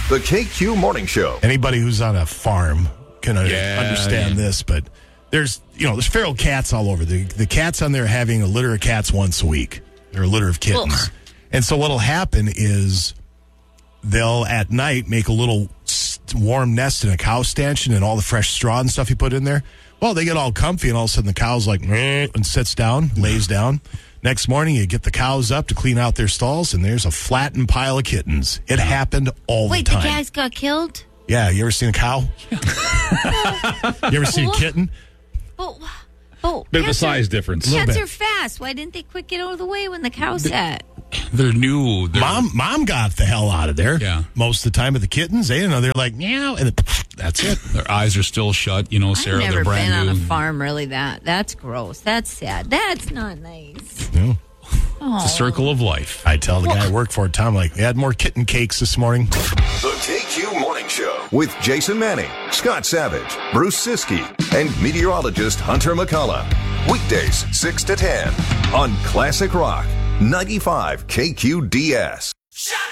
The KQ Morning Show. Anybody who's on a farm can understand this, but there's feral cats all over. The cats on there are having a litter of cats once a week. They're a litter of kittens. Ugh. And so what'll happen is they'll at night make a little warm nest in a cow stanchion and all the fresh straw and stuff you put in there. Well, they get all comfy and all of a sudden the cow's like, meh, and sits down, lays down. Next morning, you get the cows up to clean out their stalls, and there's a flattened pile of kittens. It happened all the time. Wait, the guys got killed? Yeah, you ever seen a cow? You ever seen a kitten? Bit of a size difference. Cats are fast. Why didn't they quick get out of the way when the cow sat? They're new. Mom got the hell out of there. Yeah. Most of the time, but the kittens, they didn't know. They're like, meow, and that's it. Their eyes are still shut. Sarah, I've never they're brand been new. on a farm really. That's gross. That's sad. That's not nice. Yeah. It's a circle of life. I tell the guy I work for, Tom, they had more kitten cakes this morning. The KQ Morning Show with Jason Manning, Scott Savage, Bruce Siskey, and meteorologist Hunter McCullough. Weekdays 6 to 10 on Classic Rock 95 KQDS.